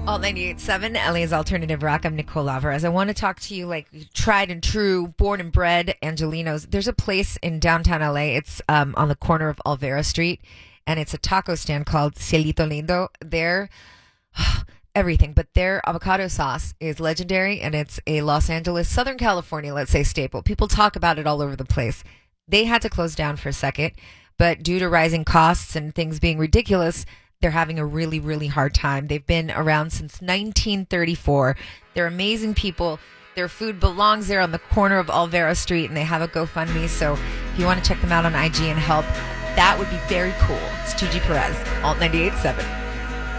Alt 98.7, LA's Alternative Rock. I'm Nicole Alvarez. I want to talk to you like tried and true, born and bred Angelinos. There's a place in downtown LA. It's on the corner of Alvera Street, and it's a taco stand called Cielito Lindo. They're everything, but their avocado sauce is legendary, and it's a Los Angeles, Southern California, let's say, staple. People talk about it all over the place. They had to close down for a second, but due to rising costs and things being ridiculous, they're having a really, really hard time. They've been around since 1934. They're amazing people. Their food belongs there on the corner of Alvera Street, and they have a GoFundMe. So if you want to check them out on IG and help, that would be very cool. It's Gigi Perez, Alt 98.7.